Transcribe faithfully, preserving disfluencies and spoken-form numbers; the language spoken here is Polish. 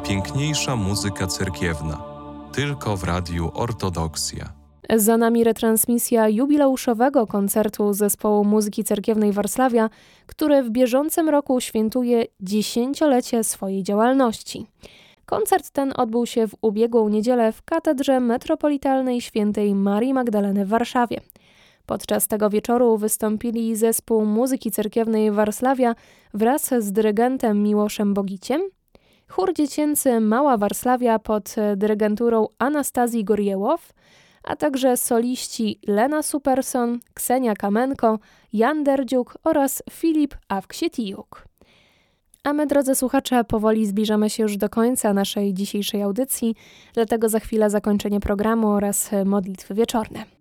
najpiękniejsza muzyka cerkiewna. Tylko w Radiu Ortodoksja. Za nami retransmisja jubileuszowego koncertu Zespołu Muzyki Cerkiewnej Warszawia, który w bieżącym roku świętuje dziesięciolecie swojej działalności. Koncert ten odbył się w ubiegłą niedzielę w Katedrze Metropolitalnej Świętej Marii Magdaleny w Warszawie. Podczas tego wieczoru wystąpili Zespół Muzyki Cerkiewnej Warszawia wraz z dyrygentem Miłoszem Bogiciem, chór dziecięcy Mała Warszawia pod dyrygenturą Anastazji Gorjełow, a także soliści Lena Superson, Ksenia Kamenko, Jan Derdziuk oraz Filip Awksietijuk. A my, drodzy słuchacze, powoli zbliżamy się już do końca naszej dzisiejszej audycji, dlatego za chwilę zakończenie programu oraz modlitwy wieczorne.